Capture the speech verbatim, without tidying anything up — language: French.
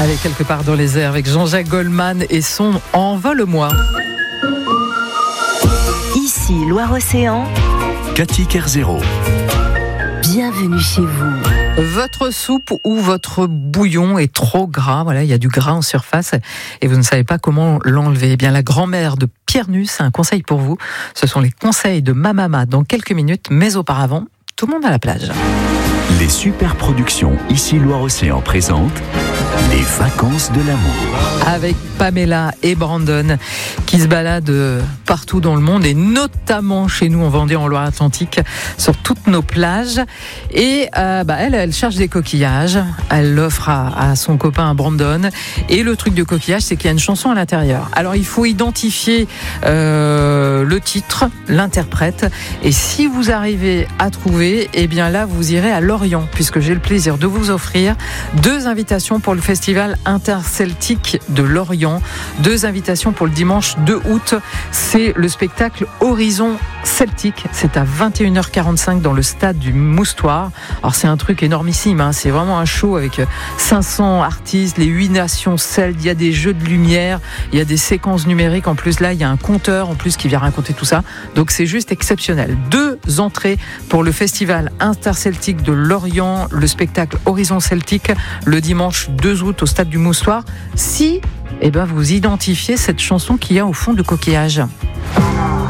Allez, quelque part dans les airs avec Jean-Jacques Goldman et son Envole-moi. Ici, Loire-Océan. Cathy Kerzero. Bienvenue chez vous. Votre soupe ou votre bouillon est trop gras, voilà, il y a du gras en surface et vous ne savez pas comment l'enlever. Eh bien, la grand-mère de Pierre Nusse a un conseil pour vous. Ce sont les conseils de ma maman dans quelques minutes, mais auparavant, tout le monde à la plage. Les super productions Ici Loire-Océan présentent les vacances de l'amour. Avec Pamela et Brandon qui se baladent partout dans le monde et notamment chez nous en Vendée, en Loire-Atlantique, sur toutes nos plages. Et euh, bah, elle, elle cherche des coquillages. Elle l'offre à, à son copain Brandon. Et le truc de coquillage, c'est qu'il y a une chanson à l'intérieur. Alors il faut identifier euh, le titre, l'interprète. Et si vous arrivez à trouver, eh bien là, vous irez à Lorient, puisque j'ai le plaisir de vous offrir deux invitations pour le Festival interceltique de Lorient. Deux invitations pour le dimanche deux août. C'est le spectacle Horizon Celtique. C'est à vingt et une heures quarante-cinq dans le stade du Moustoir. Alors c'est un truc énormissime, hein. C'est vraiment un show avec cinq cents artistes, les huit nations celtes. Il y a des jeux de lumière, il y a des séquences numériques. En plus là, il y a un conteur en plus qui vient raconter tout ça. Donc c'est juste exceptionnel. Deux entrées pour le Festival interceltique de Lorient, le spectacle Horizon Celtique, le dimanche deux août au stade du Moustoir. Si eh ben, vous identifiez cette chanson qu'il y a au fond de coquillage.